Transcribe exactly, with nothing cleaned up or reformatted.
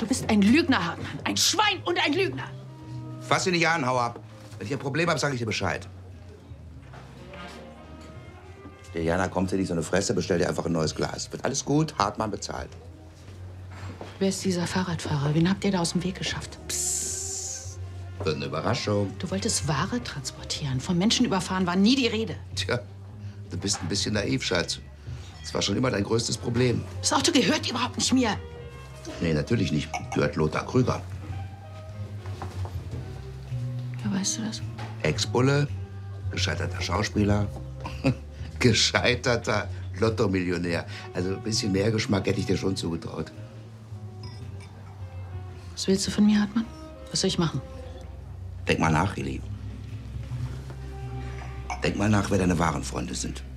Du bist ein Lügner, Hartmann. Ein Schwein und ein Lügner. Fass dich nicht an, hau ab. Wenn ich ein Problem habe, sage ich dir Bescheid. Der Jana kommt dir nicht so eine Fresse, bestell dir einfach ein neues Glas. Wird alles gut, Hartmann bezahlt. Wer ist dieser Fahrradfahrer? Wen habt ihr da aus dem Weg geschafft? Psst. Wird eine Überraschung. Du wolltest Ware transportieren. Vom Menschen überfahren war nie die Rede. Tja, du bist ein bisschen naiv, Schatz. Das war schon immer dein größtes Problem. Das Auto gehört überhaupt nicht mir. Nee, natürlich nicht. Gehört Lothar Krüger. Ja, weißt du das? Ex-Bulle, gescheiterter Schauspieler, gescheiterter Lotto-Millionär. Also ein bisschen mehr Geschmack hätte ich dir schon zugetraut. Was willst du von mir, Hartmann? Was soll ich machen? Denk mal nach, Eli. Denk mal nach, wer deine wahren Freunde sind.